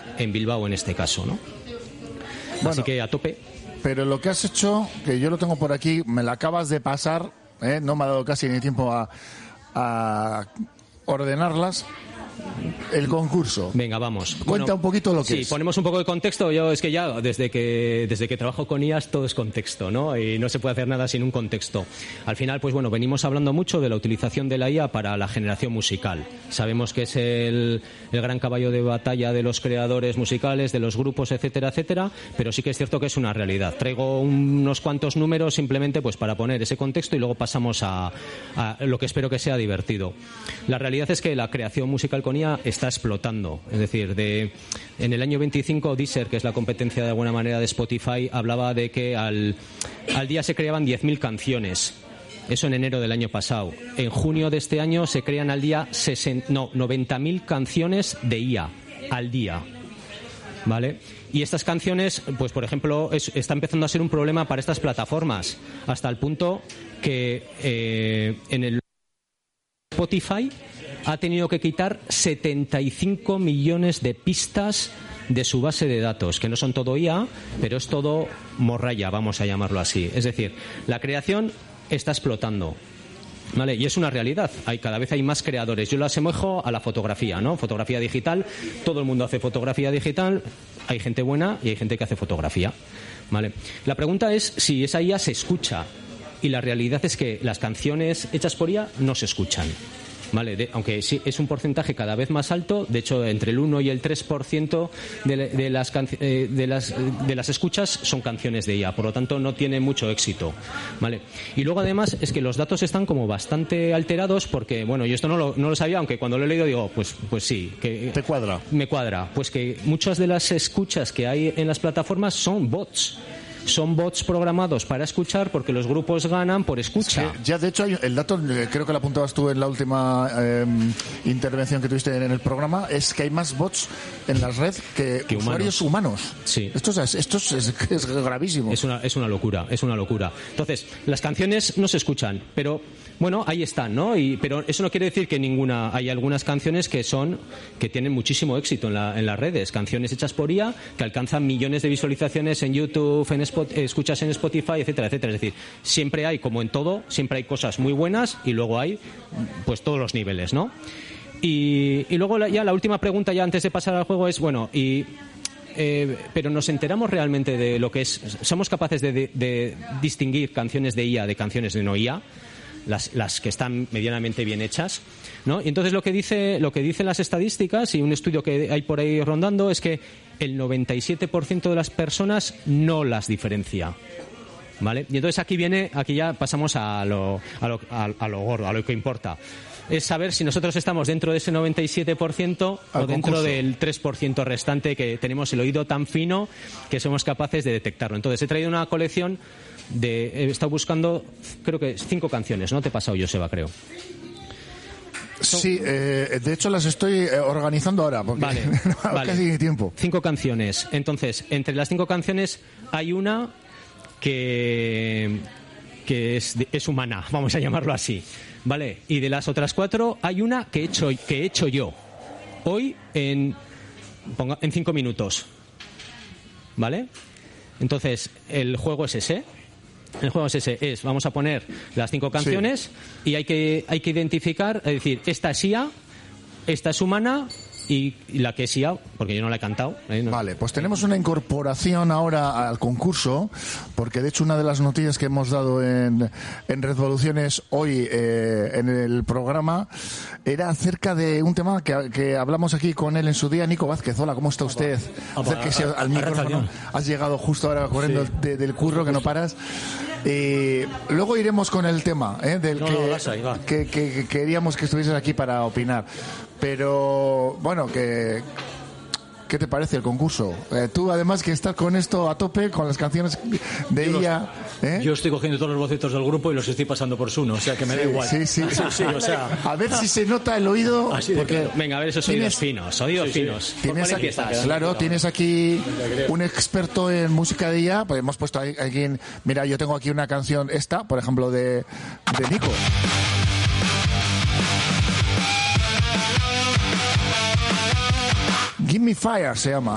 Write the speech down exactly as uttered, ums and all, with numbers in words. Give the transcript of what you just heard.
en Bilbao en este caso, ¿no? Bueno, así que a tope. Pero lo que has hecho, que yo lo tengo por aquí, me la acabas de pasar, ¿eh? No me ha dado casi ni tiempo a, a ordenarlas. El concurso. Venga, vamos. Cuenta bueno, un poquito lo que sí, es. Sí, ponemos un poco de contexto. Yo es que ya desde que desde que trabajo con I A S todo es contexto, ¿no? Y no se puede hacer nada sin un contexto. Al final, pues bueno, venimos hablando mucho de la utilización de la I A para la generación musical. Sabemos que es el, el gran caballo de batalla de los creadores musicales, de los grupos, etcétera, etcétera, pero sí que es cierto que es una realidad. Traigo unos cuantos números simplemente pues para poner ese contexto y luego pasamos a, a lo que espero que sea divertido. La realidad es que la creación musical con I A está explotando. Es decir, de, en el año veinticinco, Deezer, que es la competencia de alguna manera de Spotify, hablaba de que al, al día se creaban diez mil canciones. Eso en enero del año pasado. En junio de este año se crean al día sesenta, no, noventa mil canciones de I A al día. ¿Vale? Y estas canciones, pues por ejemplo, es, está empezando a ser un problema para estas plataformas, hasta el punto que eh, en el Spotify ha tenido que quitar setenta y cinco millones de pistas de su base de datos, que no son todo I A, pero es todo morralla, vamos a llamarlo así. Es decir, la creación está explotando. ¿Vale? Y es una realidad. Hay, cada vez hay más creadores. Yo lo asemejo a la fotografía, ¿no? Fotografía digital. Todo el mundo hace fotografía digital. Hay gente buena y hay gente que hace fotografía. ¿Vale? La pregunta es si esa I A se escucha. Y la realidad es que las canciones hechas por I A no se escuchan. Vale, de, aunque sí es un porcentaje cada vez más alto, de hecho entre el uno y el tres por ciento de, de, las, eh, de, las, de las escuchas son canciones de I A, por lo tanto no tiene mucho éxito, ¿vale? Y luego además es que los datos están como bastante alterados porque, bueno, yo esto no lo, no lo sabía, aunque cuando lo he leído digo, pues, pues sí. Que, ¿Te cuadra? Me cuadra, pues que muchas de las escuchas que hay en las plataformas son bots. Son bots programados para escuchar porque los grupos ganan por escucha. Es que ya, de hecho, hay el dato, creo que lo apuntabas tú en la última eh, intervención que tuviste en el programa, es que hay más bots en la red que, que usuarios humanos. humanos. Sí. Esto, es, esto es, es, es gravísimo. Es una, es una locura, es una locura. Entonces, las canciones no se escuchan, pero bueno, ahí están, ¿no? Y, pero eso no quiere decir que ninguna. Hay algunas canciones que son que tienen muchísimo éxito en, la, en las redes. Canciones hechas por I A que alcanzan millones de visualizaciones en YouTube, en Spotify, escuchas en Spotify, etcétera, etcétera. Es decir, siempre hay, como en todo, siempre hay cosas muy buenas y luego hay, pues, todos los niveles, ¿no? Y, y luego la, ya la última pregunta, ya antes de pasar al juego, es, bueno, y... Eh, pero nos enteramos realmente de lo que es. Somos capaces de, de, de distinguir canciones de I A de canciones de no I A, las, las que están medianamente bien hechas, ¿no? Y entonces lo que dice, lo que dicen las estadísticas y un estudio que hay por ahí rondando es que el noventa y siete por ciento de las personas no las diferencia. ¿Vale? Y entonces aquí viene, aquí ya pasamos a lo, a lo, a, a lo gordo, a lo que importa. Es saber si nosotros estamos dentro de ese noventa y siete por ciento o dentro concurso. Del tres por ciento restante, que tenemos el oído tan fino que somos capaces de detectarlo. Entonces he traído una colección de... He estado buscando, creo que cinco canciones, ¿no? Te he pasado, Joseba, creo. Sí, eh, de hecho las estoy organizando ahora porque vale, no vale. casi tiempo. Cinco canciones. Entonces, entre las cinco canciones hay una que, que es, es humana, vamos a llamarlo así. Vale, y de las otras cuatro hay una que he hecho, que he hecho yo hoy en, ponga, en cinco minutos. ¿Vale? Entonces, el juego es ese. El juego es ese. Es, vamos a poner las cinco canciones sí. y hay que, hay que identificar, es decir, esta es I A, esta es humana y, y la que es I A, porque yo no la he cantado. ¿eh? No. Vale, pues tenemos una incorporación ahora al concurso, porque de hecho una de las noticias que hemos dado en, en Revoluciones hoy eh, en el programa era acerca de un tema que, que hablamos aquí con él en su día. Nico Vázquez, hola, ¿cómo está usted? Acérquese al micrófono. Has llegado justo ahora corriendo sí. de, del curro, que no paras. Eh, luego iremos con el tema ¿eh? del no, que, no, vas ahí, va. que, que, que queríamos que estuvieses aquí para opinar. Pero bueno, que ¿qué te parece el concurso? Eh, tú además que estás con esto a tope, con las canciones de yo I A. ¿eh? Yo estoy cogiendo todos los bocetos del grupo y los estoy pasando por Suno, o sea que me sí, da igual. Sí, sí, sí, sí, o sea... A ver si se nota el oído. Así de porque claro. Venga, a ver esos ¿tienes... oídos finos, oídos sí, finos. Sí. Tienes aquí, claro, tienes aquí un experto en música de I A, pues hemos puesto aquí, aquí mira, yo tengo aquí una canción esta, por ejemplo, de, de Nico. Give Me Fire se llama.